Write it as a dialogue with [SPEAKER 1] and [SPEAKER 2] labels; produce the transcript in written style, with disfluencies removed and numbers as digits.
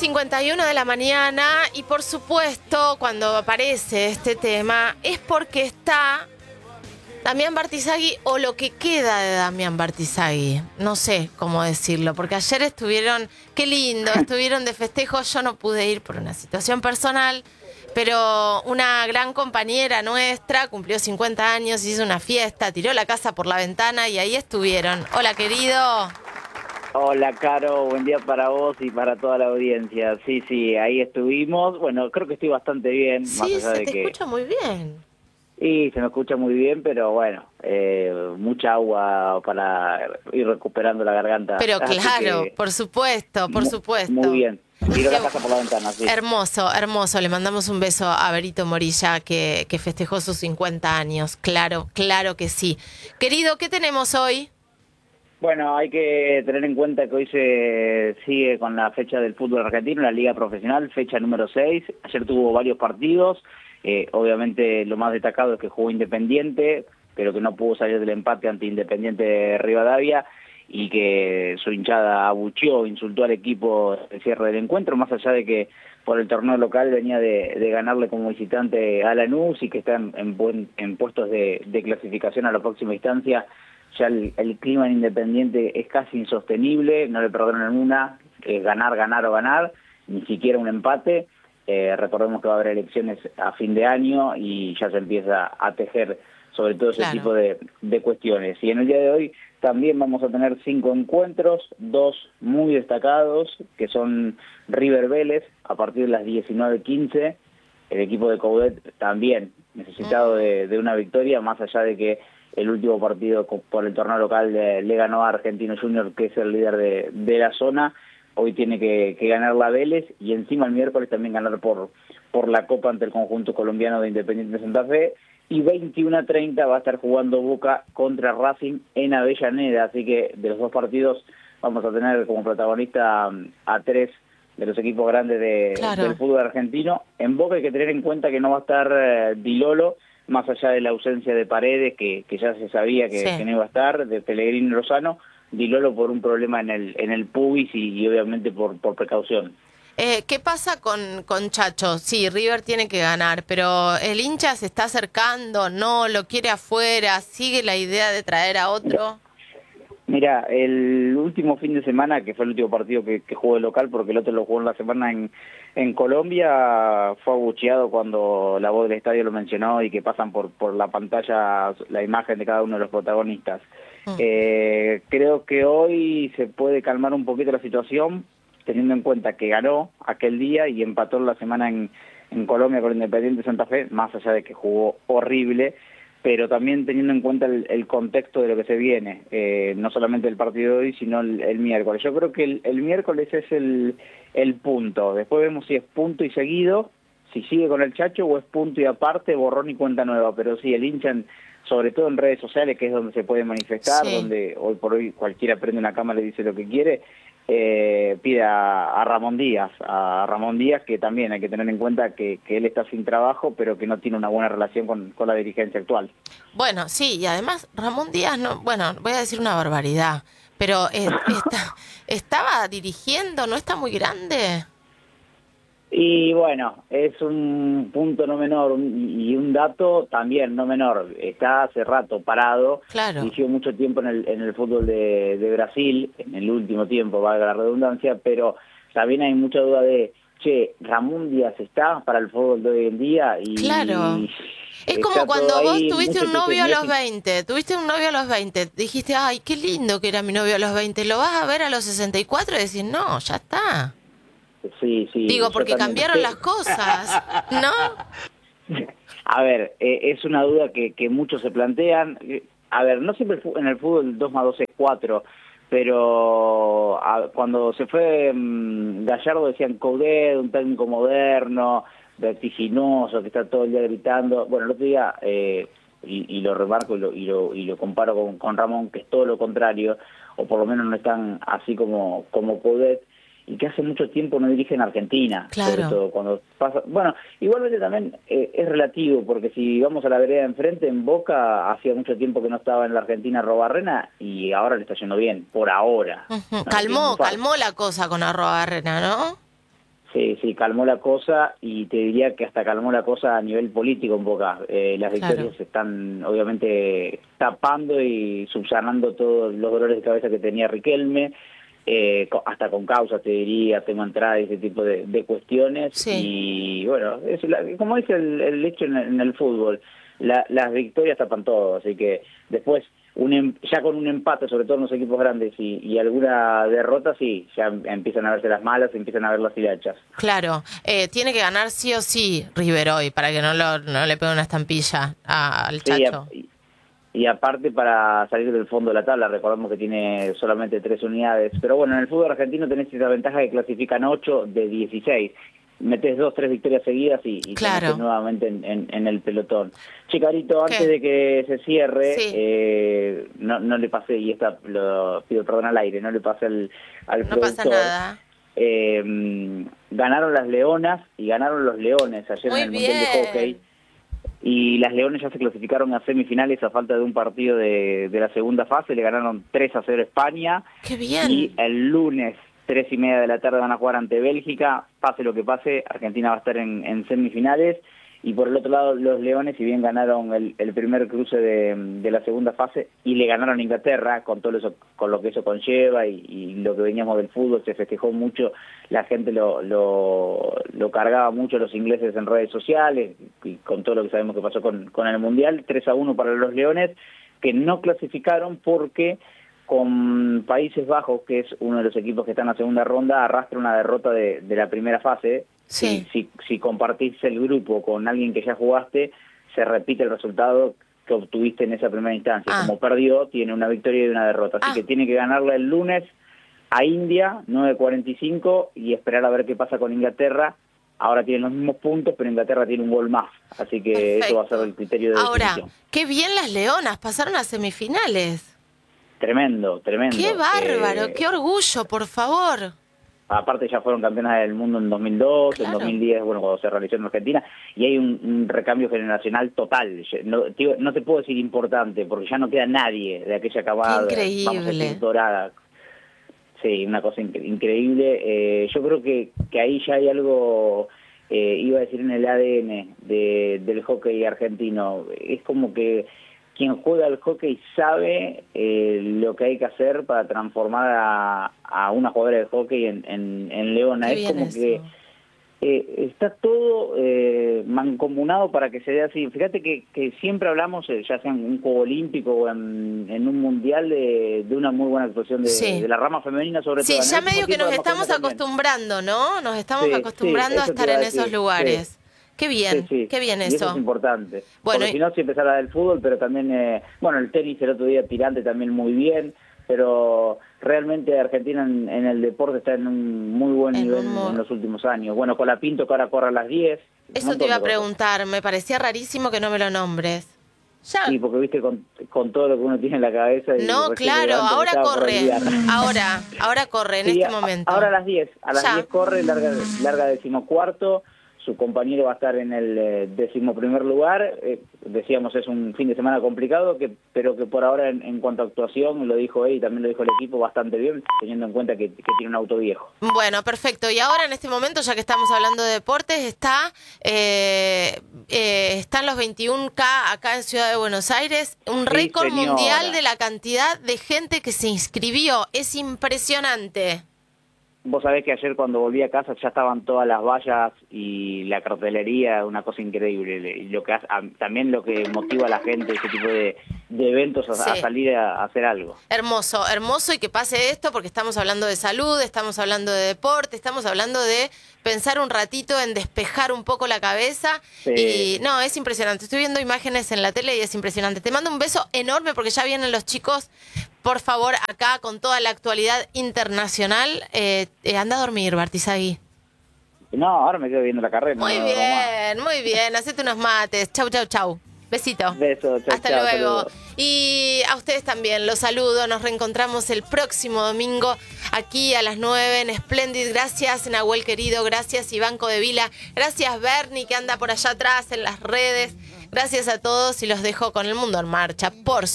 [SPEAKER 1] 9:51 de la mañana y por supuesto cuando aparece este tema es porque está Damián Bartizagui o lo que queda de Damián Bartizagui. No sé cómo decirlo, porque ayer estuvieron, qué lindo, estuvieron de festejo. Yo no pude ir por una situación personal, pero una gran compañera nuestra cumplió 50 años, hizo una fiesta, tiró la casa por la ventana y ahí estuvieron. Hola, querido.
[SPEAKER 2] Hola, Caro, buen día para vos y para toda la audiencia. Sí, ahí estuvimos. Bueno, creo que estoy bastante bien,
[SPEAKER 1] Sí,
[SPEAKER 2] más allá
[SPEAKER 1] se
[SPEAKER 2] de
[SPEAKER 1] te
[SPEAKER 2] que...
[SPEAKER 1] escucha muy bien.
[SPEAKER 2] Y se me escucha muy bien, pero bueno, mucha agua para ir recuperando la garganta.
[SPEAKER 1] Pero
[SPEAKER 2] Así
[SPEAKER 1] claro,
[SPEAKER 2] que,
[SPEAKER 1] por supuesto, por supuesto.
[SPEAKER 2] Muy bien. Tiró la casa por la ventana, sí.
[SPEAKER 1] Hermoso, hermoso. Le mandamos un beso a Berito Morilla que festejó sus 50 años. Claro, claro que sí. Querido, ¿qué tenemos hoy?
[SPEAKER 2] Bueno, hay que tener en cuenta que hoy se sigue con la fecha del fútbol argentino, la Liga Profesional, fecha número 6. Ayer tuvo varios partidos. Obviamente lo más destacado es que jugó Independiente, pero que no pudo salir del empate ante Independiente de Rivadavia y que su hinchada abucheó, insultó al equipo al cierre del encuentro, más allá de que por el torneo local venía de ganarle como visitante a Lanús y que está en puestos de clasificación a la próxima instancia. Ya el clima en Independiente es casi insostenible, no le perdonan una, ganar o ganar, ni siquiera un empate. Recordemos que va a haber elecciones a fin de año y ya se empieza a tejer sobre todo ese tipo de cuestiones. Y en el día de hoy también vamos a tener 5 encuentros, 2 muy destacados, que son River Vélez, a partir de las 19:15, el equipo de Coudet también necesitado de una victoria, más allá de que el último partido por el torneo local le ganó a Argentino Junior, que es el líder de la zona. Hoy tiene que ganar la Vélez y encima el miércoles también ganar por la Copa ante el conjunto colombiano de Independiente Santa Fe. Y 21:30 va a estar jugando Boca contra Racing en Avellaneda. Así que de los dos partidos vamos a tener como protagonista a 3 de los equipos grandes del fútbol argentino. En Boca hay que tener en cuenta que no va a estar Di Lolo, más allá de la ausencia de Paredes, que ya se sabía que no iba a estar, de Pellegrini y Lozano. Di Lolo por un problema en el pubis y obviamente por precaución.
[SPEAKER 1] ¿Qué pasa con Chacho? Sí, River tiene que ganar, pero el hincha se está acercando, no, lo quiere afuera, sigue la idea de traer a otro.
[SPEAKER 2] Mira, el último fin de semana, que fue el último partido que jugó de local, porque el otro lo jugó en la semana en Colombia, fue abucheado cuando la voz del estadio lo mencionó y que pasan por la pantalla la imagen de cada uno de los protagonistas. Creo que hoy se puede calmar un poquito la situación, teniendo en cuenta que ganó aquel día y empató la semana en Colombia con Independiente Santa Fe, más allá de que jugó horrible, pero también teniendo en cuenta el contexto de lo que se viene, no solamente el partido de hoy, sino el miércoles. Yo creo que el miércoles es el punto. Después vemos si es punto y seguido, si sigue con el Chacho, o es punto y aparte, borrón y cuenta nueva. Pero sí, el hincha, sobre todo en redes sociales, que es donde se puede manifestar, donde hoy por hoy cualquiera prende una cámara y dice lo que quiere, pide a Ramón Díaz, que también hay que tener en cuenta que él está sin trabajo, pero que no tiene una buena relación con la dirigencia actual.
[SPEAKER 1] Bueno, sí, y además Ramón Díaz, no, bueno, voy a decir una barbaridad, pero estaba dirigiendo, ¿no está muy grande?
[SPEAKER 2] Y bueno, es un punto no menor y un dato también no menor. Está hace rato parado, dirigió mucho tiempo en el fútbol de Brasil, en el último tiempo, valga la redundancia, pero también hay mucha duda de, Ramón Díaz está para el fútbol de hoy en día. Y
[SPEAKER 1] es como cuando vos tuviste un novio a los 20, dijiste, ay, qué lindo que era mi novio a los 20, lo vas a ver a los 64 y decís, no, ya está.
[SPEAKER 2] Sí.
[SPEAKER 1] Digo, porque cambiaron las cosas, ¿no?
[SPEAKER 2] A ver, es una duda que muchos se plantean. A ver, no siempre en el fútbol 2 más 2 es 4, pero cuando se fue Gallardo decían Coudet, un técnico moderno, vertiginoso, que está todo el día gritando. Bueno, el otro día, y lo remarco y lo comparo con Ramón, que es todo lo contrario, o por lo menos no están así como Coudet, y que hace mucho tiempo no dirige en Argentina, sobre todo cuando pasa. Bueno, igualmente también es relativo, porque si vamos a la vereda de enfrente, en Boca hacía mucho tiempo que no estaba en la Argentina Arrobarrena y ahora le está yendo bien, por ahora.
[SPEAKER 1] Calmó la cosa con Arrobarrena, ¿no?
[SPEAKER 2] Sí, calmó la cosa y te diría que hasta calmó la cosa a nivel político un poco. Las victorias se están obviamente tapando y subsanando todos los dolores de cabeza que tenía Riquelme, hasta con causa te diría, tema entrada y ese tipo de cuestiones.
[SPEAKER 1] Sí.
[SPEAKER 2] Y bueno, como dice el hecho en el fútbol, las victorias tapan todo, así que después ya con un empate, sobre todo en los equipos grandes y alguna derrota, sí, ya empiezan a verse las malas, empiezan a ver las hilachas.
[SPEAKER 1] Claro, tiene que ganar sí o sí River hoy para que no le pegue una estampilla al Chacho.
[SPEAKER 2] Y aparte para salir del fondo de la tabla, recordamos que tiene solamente 3 unidades, pero bueno, en el fútbol argentino tenés esa ventaja que clasifican 8 de 16. Metés 2, 3 victorias seguidas y te metes nuevamente en el pelotón. Chicarito, antes de que se cierre, no le pasé, y esta lo pido perdón al aire, no le pasé al
[SPEAKER 1] productor. No pasa nada.
[SPEAKER 2] Ganaron las Leonas y ganaron los Leones ayer en el Mundial de Hockey. Y las Leones ya se clasificaron a semifinales a falta de un partido de la segunda fase, le ganaron 3-0 a España.
[SPEAKER 1] ¡Qué bien!
[SPEAKER 2] Y el lunes 3:30 de la tarde van a jugar ante Bélgica. Pase lo que pase, Argentina va a estar en semifinales. Y por el otro lado, los Leones, si bien ganaron el primer cruce de la segunda fase y le ganaron a Inglaterra, con todo eso, con lo que eso conlleva y lo que veníamos del fútbol, se festejó mucho, la gente lo cargaba mucho los ingleses en redes sociales, y con todo lo que sabemos que pasó con el Mundial, 3-1 para los Leones, que no clasificaron porque con Países Bajos, que es uno de los equipos que está en la segunda ronda, arrastra una derrota de la primera fase.
[SPEAKER 1] Sí.
[SPEAKER 2] Si compartís el grupo con alguien que ya jugaste, se repite el resultado que obtuviste en esa primera instancia. Como perdió, tiene una victoria y una derrota. Así que tiene que ganarle el lunes a India, 9:45, y esperar a ver qué pasa con Inglaterra. Ahora tienen los mismos puntos, pero Inglaterra tiene un gol más. Así que eso va a ser el criterio de definición.
[SPEAKER 1] Ahora, qué bien las Leonas, pasaron a semifinales.
[SPEAKER 2] Tremendo.
[SPEAKER 1] ¡Qué bárbaro! ¡Qué orgullo, por favor!
[SPEAKER 2] Aparte ya fueron campeonas del mundo en 2002, en 2010, bueno, cuando se realizó en Argentina, y hay un recambio generacional total. No te puedo decir importante, porque ya no queda nadie de aquella camada, vamos a decir, dorada. Sí, una cosa increíble. Yo creo que ahí ya hay algo, iba a decir, en el ADN del hockey argentino. Es como que quien juega al hockey sabe lo que hay que hacer para transformar a una jugadora de hockey en leona. Es como que está todo mancomunado para que se dé así. Fíjate que siempre hablamos, ya sea en un juego olímpico o en un mundial, de una muy buena actuación de la rama femenina, sobre todo.
[SPEAKER 1] Sí, ya medio que nos estamos acostumbrando, ¿no? Nos estamos acostumbrando a estar en esos lugares. Sí. Qué bien, qué bien eso.
[SPEAKER 2] Y eso es importante.
[SPEAKER 1] Bueno,
[SPEAKER 2] porque si no, si empezara del fútbol, pero también, el tenis el otro día tirante también muy bien, pero realmente Argentina en el deporte está en un muy buen nivel en los últimos años. Bueno, con la Pinto que ahora corre a las 10.
[SPEAKER 1] Eso te iba a preguntar, me parecía rarísimo que no me lo nombres. Ya.
[SPEAKER 2] Sí, porque viste con todo lo que uno tiene en la cabeza.
[SPEAKER 1] No, claro, ahora corre. Ahora corre en este momento.
[SPEAKER 2] Ahora a las 10. A las 10 corre, larga 14º. Su compañero va a estar en el 11º lugar. Decíamos, es un fin de semana complicado, pero que por ahora en cuanto a actuación, lo dijo él y también lo dijo el equipo, bastante bien, teniendo en cuenta que tiene un auto viejo.
[SPEAKER 1] Bueno, perfecto. Y ahora en este momento, ya que estamos hablando de deportes, están los 21K acá en Ciudad de Buenos Aires, un récord mundial de la cantidad de gente que se inscribió. Es impresionante.
[SPEAKER 2] Vos sabés que ayer cuando volví a casa ya estaban todas las vallas y la cartelería, una cosa increíble. Y también lo que motiva a la gente, ese tipo de eventos, a salir a hacer algo.
[SPEAKER 1] Hermoso, hermoso, y que pase esto porque estamos hablando de salud, estamos hablando de deporte, estamos hablando de pensar un ratito en despejar un poco la cabeza. Y no, es impresionante. Estoy viendo imágenes en la tele y es impresionante. Te mando un beso enorme porque ya vienen los chicos. Por favor, acá con toda la actualidad internacional, anda a dormir, Bartizagui.
[SPEAKER 2] No, ahora me quedo viendo la carrera.
[SPEAKER 1] Muy bien. Hacete unos mates. Chau. Besito.
[SPEAKER 2] Beso, chau.
[SPEAKER 1] Hasta luego. Saludos. Y a ustedes también, los saludo. Nos reencontramos el próximo domingo aquí a las 9 en Splendid. Gracias, Nahuel querido. Gracias, Ivanco de Vila. Gracias, Bernie, que anda por allá atrás en las redes. Gracias a todos y los dejo con el mundo en marcha, por supuesto.